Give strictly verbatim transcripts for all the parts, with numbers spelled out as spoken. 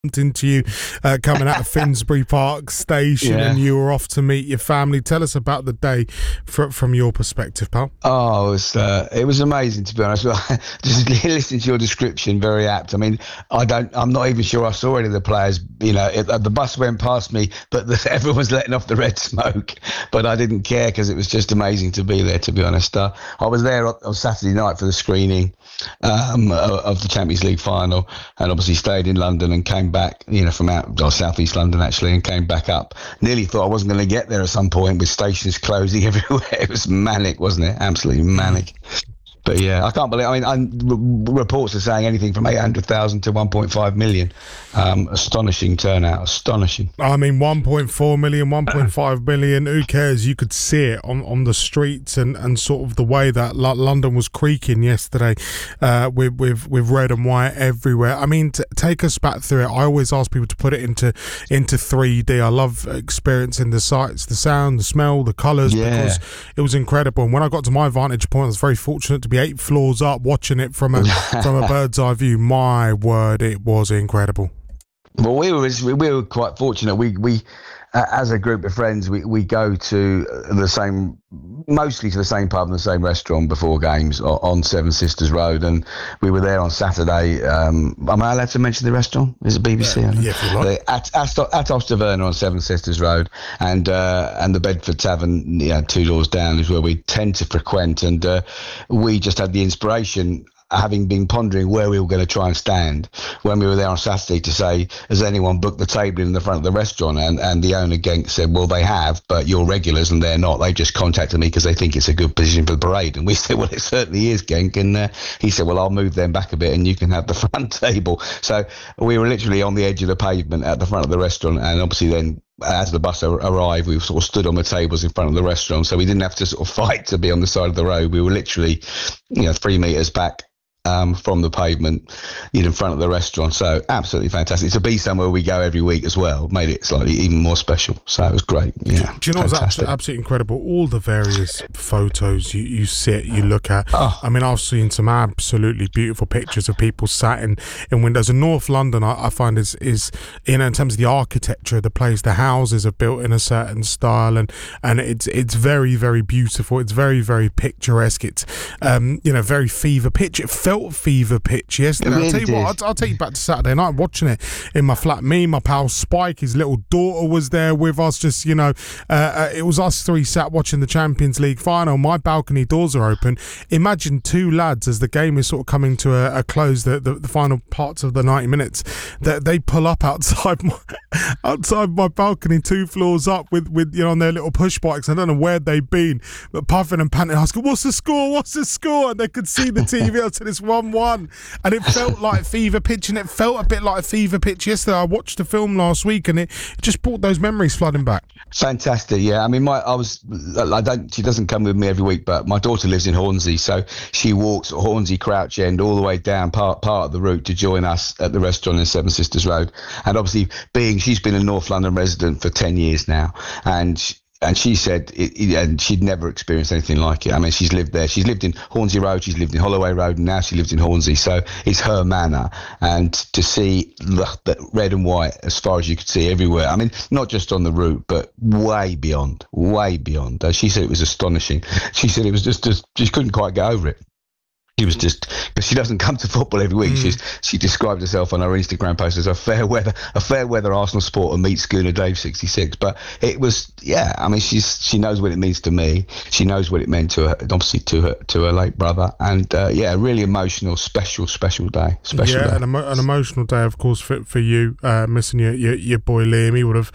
into you uh, coming out of Finsbury Park Station, yeah. and you were off to meet your family. Tell us about the day fr- from your perspective, pal. Oh, it was, uh, it was amazing, to be honest. Just listening to your description, very apt. I mean, I don't, I'm not even sure I saw any of the players. You know, it, the bus went past me, but the, everyone was letting off the red smoke. But I didn't care because it was just amazing to be there, to be honest. Uh, I was there on Saturday night for the screening um, of the Champions League final, and obviously stayed in London and came back, you know, from out or southeast London actually, and came back up. Nearly thought I wasn't going to get there at some point with stations closing everywhere. It was manic, wasn't it? Absolutely manic. But yeah, I can't believe. I mean, I'm, reports are saying anything from eight hundred thousand to one point five million. Um, astonishing turnout. Astonishing. I mean, one point four million, one point five million. Who cares? You could see it on, on the streets, and, and sort of the way that L- London was creaking yesterday, uh, with with with red and white everywhere. I mean, t- take us back through it. I always ask people to put it into into three D. I love experiencing the sights, the sound, the smell, the colours, yeah. because it was incredible. And when I got to my vantage point, I was very fortunate to be eight floors up watching it from a from a bird's eye view. My word, it was incredible. Well, we were we were quite fortunate. We we uh, as a group of friends, we, we go to the same, mostly to the same pub and the same restaurant before games on Seven Sisters Road, and we were there on Saturday. Um, am I allowed to mention the restaurant? Is it B B C? Yeah, yeah, if you like. At at, at Taverner on Seven Sisters Road, and uh, and the Bedford Tavern, you know, two doors down, is where we tend to frequent, and uh, we just had the inspiration, having been pondering where we were going to try and stand when we were there on Saturday, to say, has anyone booked the table in the front of the restaurant? And and the owner, Genk, said, well, they have, but you're regulars and they're not. They just contacted me because they think it's a good position for the parade. And we said, well, it certainly is, Genk. And uh, he said, well, I'll move them back a bit and you can have the front table. So we were literally on the edge of the pavement at the front of the restaurant, and obviously then, as the bus arrived, we sort of stood on the tables in front of the restaurant, so we didn't have to sort of fight to be on the side of the road. We were literally, you know, three metres back Um, from the pavement, you know, in front of the restaurant. So absolutely fantastic. To be somewhere we go every week as well made it slightly even more special. So it was great. Yeah, do you know what's absolutely, absolutely incredible? All the various photos you, you sit, you look at. Oh. I mean, I've seen some absolutely beautiful pictures of people sat in, in windows. And North London, I, I find, is, is, you know, in terms of the architecture of the place, the houses are built in a certain style, and, and it's it's very, very beautiful. It's very, very picturesque. It's, um, you know, very fever pitch. It felt fever pitch yesterday. Really I'll tell you did. what, I'll, I'll take you back to Saturday night watching it in my flat. Me, my pal Spike, his little daughter was there with us. Just, you know, uh, uh, it was us three sat watching the Champions League final. My balcony doors are open. Imagine two lads, as the game is sort of coming to a, a close, the, the the final parts of the ninety minutes, that they pull up outside my outside my balcony, two floors up, with with you know, on their little push bikes. I don't know where they've been, but puffing and panting, asking, "What's the score? What's the score?" And they could see the T V. I said, "It's one one," and it felt like fever pitch, and it felt a bit like a fever pitch yesterday. I watched the film last week, and it just brought those memories flooding back. Fantastic, yeah. I mean, my I was I don't she doesn't come with me every week, but my daughter lives in Hornsey, so she walks Hornsey Crouch End all the way down part part of the route to join us at the restaurant in Seven Sisters Road. And obviously, being she's been a North London resident for ten years now, and she, And she said, it, it, and she'd never experienced anything like it. I mean, she's lived there. She's lived in Hornsey Road. She's lived in Holloway Road, and now she lives in Hornsey. So it's her manor. And to see the, the red and white as far as you could see everywhere. I mean, not just on the route, but way beyond, way beyond. Uh, she said it was astonishing. She said it was just, just she couldn't quite get over it. She was just, because she doesn't come to football every week. Mm. She's she described herself on her Instagram post as a fair weather a fair weather Arsenal supporter meets Schooner Dave sixty-six. But it was, yeah. I mean, she's she knows what it means to me. She knows what it meant to her, obviously to her to her late brother. And uh, yeah, a really emotional, special, special day. Special yeah, day. An, emo- an emotional day, of course, for for you uh, missing your, your your boy Liam. He would have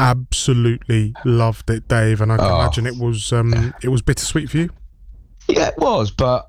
absolutely loved it, Dave. And I can oh, imagine it was um yeah. it was bittersweet for you. Yeah, it was, but.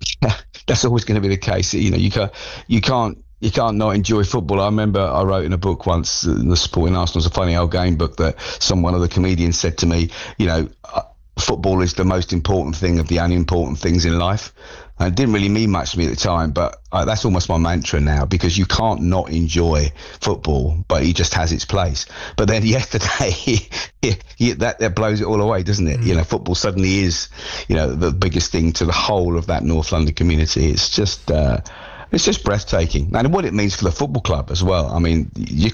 That's always going to be the case. You know, you can't, you can't, you can't not enjoy football. I remember I wrote in a book once, The Supporting Arsenal's a Funny Old Game book, that some one of the comedians said to me, you know, football is the most important thing of the unimportant things in life. And it didn't really mean much to me at the time, but uh, that's almost my mantra now, because you can't not enjoy football, but it just has its place. But then yesterday, he, he, that, that blows it all away, doesn't it? Mm. You know, football suddenly is, you know, the biggest thing to the whole of that North London community. It's just, uh, It's just breathtaking, and what it means for the football club as well. I mean, you